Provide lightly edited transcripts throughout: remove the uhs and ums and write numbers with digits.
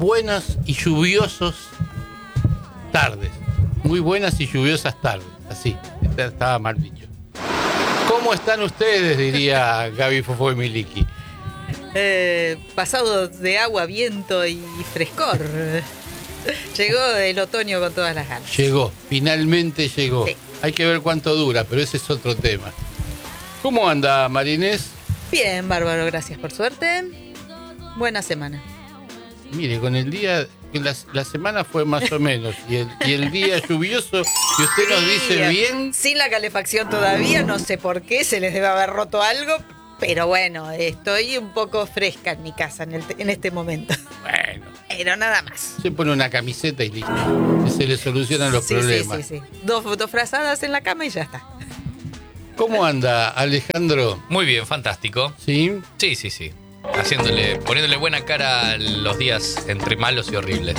buenas y lluviosas tardes. Muy buenas y lluviosas tardes. Así, estaba mal dicho. ¿Cómo están ustedes? Diría Gaby Fofo y Miliki. Pasados de agua, viento y frescor. Llegó el otoño con todas las ganas. Llegó, finalmente llegó. Sí. Hay que ver cuánto dura, pero ese es otro tema. ¿Cómo anda, Marinés? Bien, bárbaro, gracias por suerte. Buena semana. Mire, con el día, la semana fue más o menos, y el día lluvioso, y usted nos dice bien. Sin la calefacción todavía, no sé por qué, se les debe haber roto algo, pero bueno, estoy un poco fresca en mi casa en este momento. Bueno, Pero nada más. se pone una camiseta y listo. Y se le solucionan los problemas. Sí. Dos frazadas en la cama y ya está. ¿Cómo anda, Alejandro? Muy bien, fantástico. ¿Sí? Sí. Poniéndole buena cara a los días entre malos y horribles.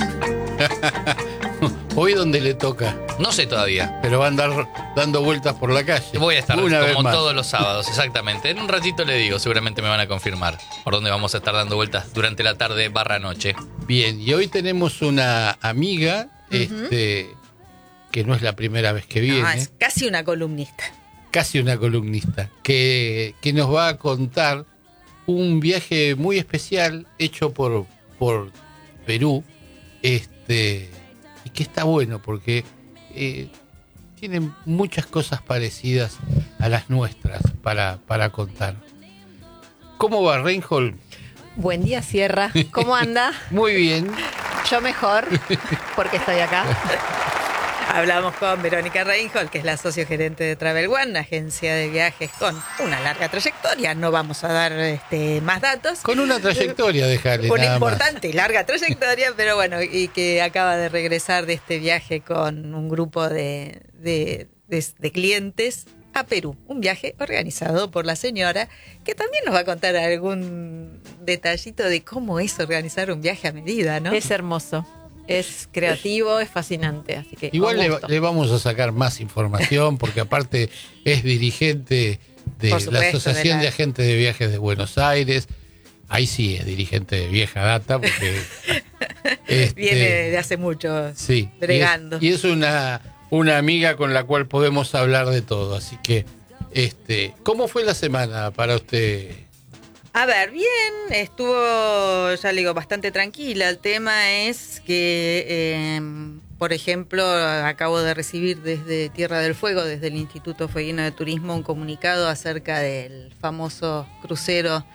Hoy donde le toca, No sé todavía. pero va a andar dando vueltas por la calle. Voy a estar una vez como más. todos los sábados, exactamente. En un ratito le digo, seguramente me van a confirmar por dónde vamos a estar dando vueltas durante la tarde / noche. Bien, y hoy tenemos una amiga, que no es la primera vez que viene. No, es casi una columnista. Casi una columnista, que nos va a contar un viaje muy especial hecho por Perú, y que está bueno porque tiene muchas cosas parecidas a las nuestras para contar. ¿Cómo va, Reinhold? Buen día, Sierra. ¿Cómo anda? Muy bien. Yo mejor, porque estoy acá. Hablamos con Verónica Reinhold, que es la socio gerente de Travel One, una agencia de viajes con una larga trayectoria. No vamos a dar más datos. Con una trayectoria, déjale. Una nada más. importante y larga trayectoria, pero bueno, y que acaba de regresar de este viaje con un grupo de clientes a Perú. Un viaje organizado por la señora, que también nos va a contar algún detallito de cómo es organizar un viaje a medida, ¿no? Es hermoso, es creativo, es fascinante. Así que Igual con gusto. le vamos a sacar más información porque aparte es dirigente de Por la supuesto, Asociación de Agentes de Viajes de Buenos Aires. Ahí sí es dirigente de vieja data porque Viene de hace mucho sí, bregando. y es una amiga con la cual podemos hablar de todo. Así que, ¿cómo fue la semana para usted? A ver, bien, estuvo, ya le digo, bastante tranquila. El tema es que, por ejemplo, acabo de recibir desde Tierra del Fuego, desde el Instituto Fueguino de Turismo, un comunicado acerca del famoso crucero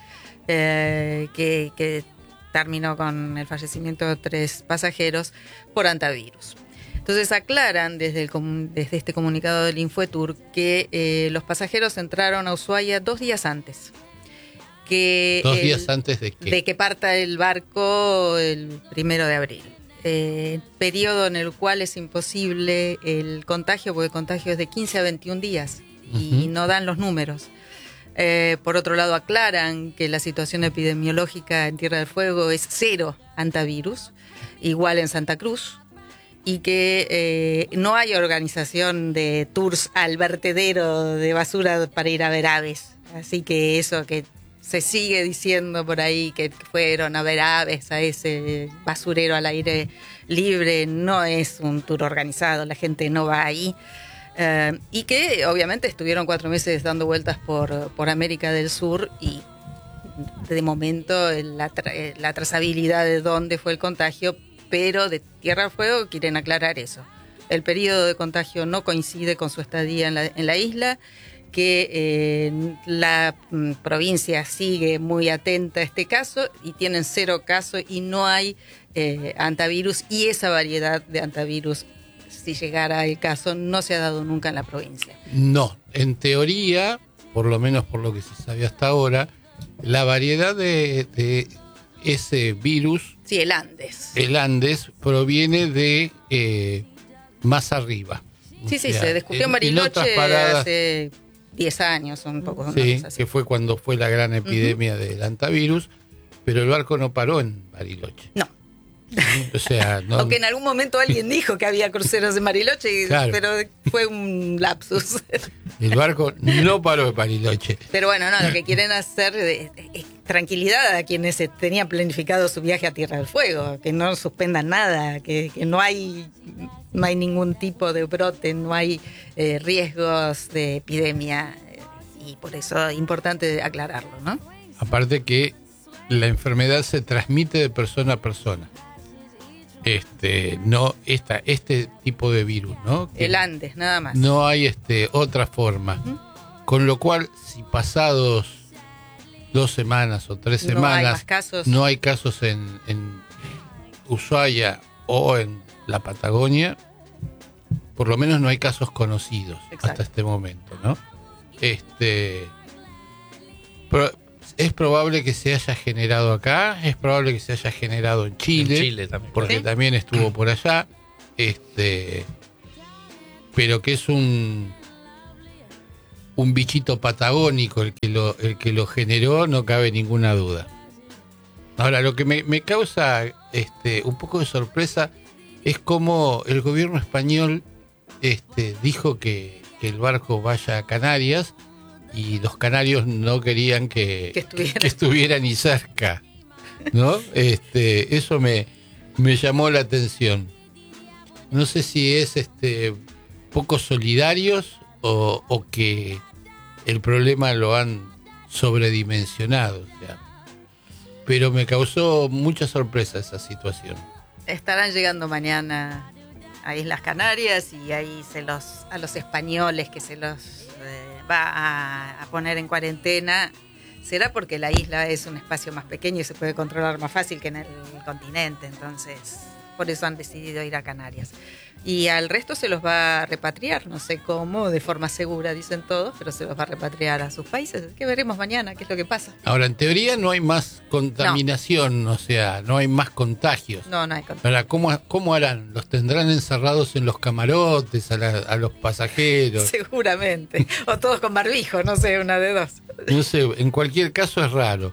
que terminó con el fallecimiento de 3 pasajeros por hantavirus. Entonces aclaran desde este comunicado del Infoetour que los pasajeros entraron a Ushuaia 2 días antes. ¿2 días antes de qué? De que parta el barco el 1 de abril. Periodo en el cual es imposible el contagio, porque el contagio es de 15 a 21 días y no dan los números. Por otro lado, aclaran que la situación epidemiológica en Tierra del Fuego es 0 hantavirus, igual en Santa Cruz, y que no hay organización de tours al vertedero de basura para ir a ver aves. Así que eso que se sigue diciendo por ahí, que fueron a ver aves a ese basurero al aire libre, no es un tour organizado, la gente no va ahí. Y que obviamente estuvieron 4 meses dando vueltas por América del Sur y de momento la trazabilidad de dónde fue el contagio, pero de Tierra del Fuego quieren aclarar eso. El periodo de contagio no coincide con su estadía en la isla, que la provincia sigue muy atenta a este caso y tienen 0 casos y no hay hantavirus, y esa variedad de hantavirus, si llegara el caso, no se ha dado nunca en la provincia. No, en teoría, por lo menos por lo que se sabe hasta ahora, la variedad de ese virus, Sí, el Andes. el Andes, proviene de más arriba. Sí, O sea, se discutió en en otras Bariloche paradas, hace 10 años, un poco. sí, una cosa así. que fue cuando fue la gran epidemia del hantavirus, pero el barco no paró en Bariloche. No. O sea, no, Aunque en algún momento alguien dijo que había cruceros en Bariloche, Claro. pero fue un lapsus. el barco no paró en Bariloche. Pero bueno, no, lo que quieren hacer es tranquilidad a quienes tenían planificado su viaje a Tierra del Fuego, que no suspendan nada, que no hay ningún tipo de brote, no hay riesgos de epidemia, y por eso es importante aclararlo, ¿no? Aparte que la enfermedad se transmite de persona a persona. No este tipo de virus, ¿no? Que El Andes, nada más. no hay otra forma. Con lo cual, si pasados 2 semanas o 3 No hay semanas más casos. no hay casos en Ushuaia o en la Patagonia, por lo menos no hay casos conocidos. Exacto. Hasta este momento, ¿no? Es probable que se haya generado acá, es probable que se haya generado en Chile, En Chile también. porque ¿Sí? también estuvo por allá, pero que es un bichito patagónico el que lo generó, no cabe ninguna duda. Ahora, lo que me causa un poco de sorpresa es cómo el gobierno español dijo que el barco vaya a Canarias, y los canarios no querían que estuviera ni cerca, ¿no? Eso me llamó la atención. No sé si es poco solidarios o que el problema lo han sobredimensionado, o sea, pero me causó mucha sorpresa esa situación. Estarán llegando mañana a Islas Canarias y ahí a los españoles que se los va a poner en cuarentena. Será porque la isla es un espacio más pequeño y se puede controlar más fácil que en el continente, entonces por eso han decidido ir a Canarias. Y al resto se los va a repatriar, no sé cómo, de forma segura, dicen todos, pero se los va a repatriar a sus países. Que veremos mañana qué es lo que pasa. Ahora, en teoría no hay más contaminación, o sea, no hay más contagios. No hay control. Ahora, ¿cómo harán? ¿Los tendrán encerrados en los camarotes a los pasajeros? Seguramente. O todos con barbijo, no sé, una de dos. No sé, en cualquier caso es raro.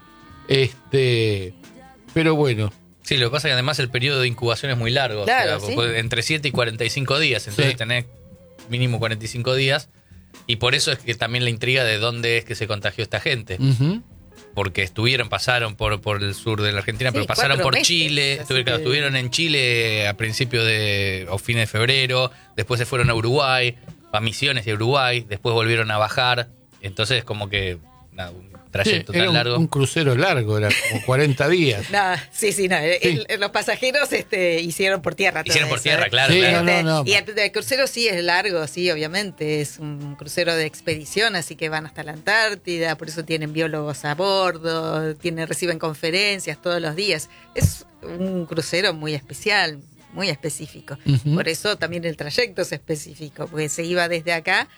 Pero bueno, Sí, lo que pasa es que además el periodo de incubación es muy largo. Claro, o sea, sí. puede- entre 7 y 45 días. Entonces Sí. tenés mínimo 45 días. Y por eso es que también la intriga de dónde es que se contagió esta gente. ujú, Porque pasaron por el sur de la Argentina, Sí, pero pasaron 4 por meses, Chile. así que- Estuvieron en Chile a principios o fines de febrero. Después se fueron a Uruguay, a Misiones y a Uruguay. Después volvieron a bajar. Entonces, como que nada, un trayecto era tan largo. un crucero largo, era como 40 días. No, sí, no. Sí. Los pasajeros hicieron por tierra. todo Hicieron por eso, tierra, claro, Sí, claro. no. Y el crucero sí es largo, sí, obviamente. Es un crucero de expedición, así que van hasta la Antártida, por eso tienen biólogos a bordo, reciben conferencias todos los días. Es un crucero muy especial, muy específico. Ujú. Por eso también el trayecto es específico, porque se iba desde acá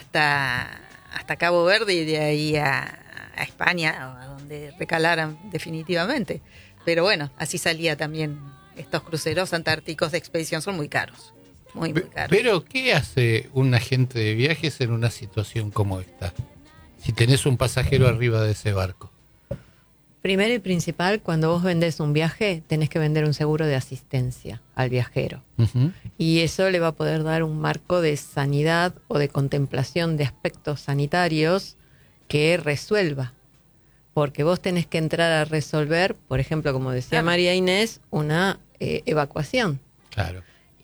hasta Cabo Verde y de ahí a España, o a donde recalaran definitivamente. Pero bueno, así salía también. Estos cruceros antárticos de expedición son muy caros, muy caros. Pero, ¿qué hace un agente de viajes en una situación como esta? Si tenés un pasajero arriba de ese barco. Primero y principal, cuando vos vendés un viaje, tenés que vender un seguro de asistencia al viajero. Ujú. Y eso le va a poder dar un marco de sanidad o de contemplación de aspectos sanitarios que resuelva. Porque vos tenés que entrar a resolver, por ejemplo, como decía Claro. María Inés, una evacuación. Claro.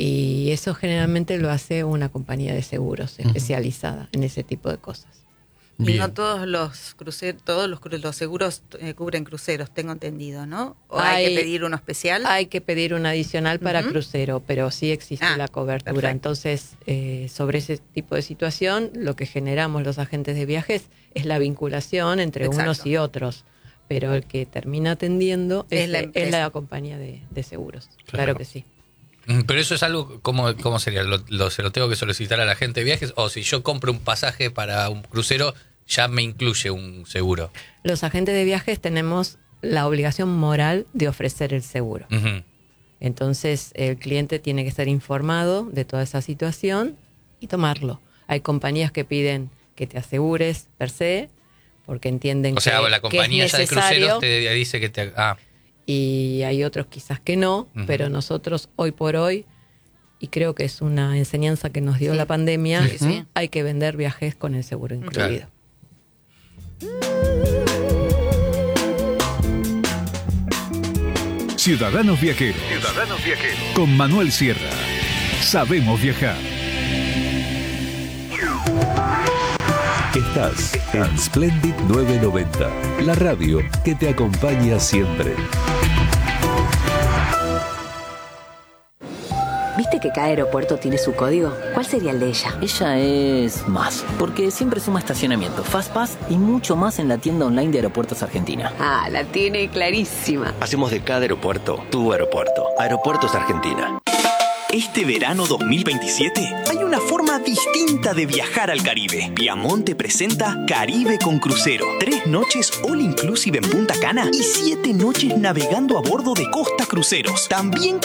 Y eso generalmente lo hace una compañía de seguros especializada en ese tipo de cosas. Y Bien. no todos los cruceros, los seguros cubren cruceros, tengo entendido, ¿no? ¿O hay que pedir uno especial? Hay que pedir un adicional para Ujú. crucero, pero sí existe Ah, la cobertura. perfecto. Entonces, sobre ese tipo de situación, lo que generamos los agentes de viajes es la vinculación entre Exacto. unos y otros. Pero el que termina atendiendo Es es, la empresa. la compañía de seguros. Claro. Claro que sí. Pero eso es algo, ¿cómo sería? ¿Se lo tengo que solicitar a la gente de viajes? O si yo compro un pasaje para un crucero, ya me incluye un seguro. Los agentes de viajes tenemos la obligación moral de ofrecer el seguro. Ujú. Entonces, el cliente tiene que estar informado de toda esa situación y tomarlo. Hay compañías que piden que te asegures per se, porque entienden O sea, que, la que compañía es ya de necesario. cruceros te dice que te... Ah, y hay otros quizás que no, pero nosotros hoy por hoy, y creo que es una enseñanza que nos dio la pandemia, hay que vender viajes con el seguro incluido. Ciudadanos Viajeros. Con Manuel Sierra. Sabemos viajar. Estás en Splendid 990, la radio que te acompaña siempre. ¿Viste que cada aeropuerto tiene su código? ¿Cuál sería el de ella? Ella es más, porque siempre suma estacionamiento, FastPass y mucho más en la tienda online de Aeropuertos Argentina. Ah, la tiene clarísima. Hacemos de cada aeropuerto tu aeropuerto. Aeropuertos Argentina. Este verano 2027 hay una forma distinta de viajar al Caribe. Viamonte presenta Caribe con crucero. 3 noches all inclusive en Punta Cana y 7 noches navegando a bordo de Costa Cruceros. También